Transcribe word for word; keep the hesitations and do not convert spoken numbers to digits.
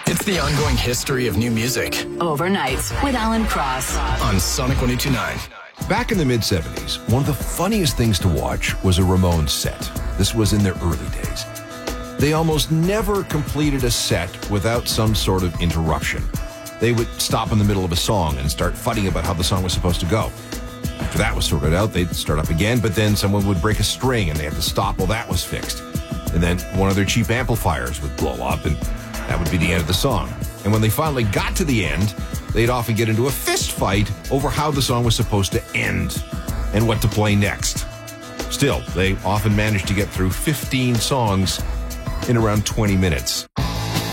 It's the ongoing history of new music. Overnights with Alan Cross. On Sonic one oh two point nine. Back in the mid-seventies, one of the funniest things to watch was a Ramones set. This was in their early days. They almost never completed a set without some sort of interruption. They would stop in the middle of a song and start fighting about how the song was supposed to go. After that was sorted out, they'd start up again, but then someone would break a string and they had to stop while that was fixed. And then one of their cheap amplifiers would blow up, and that would be the end of the song. And when they finally got to the end, they'd often get into a fist fight over how the song was supposed to end and what to play next. Still, they often managed to get through fifteen songs in around twenty minutes.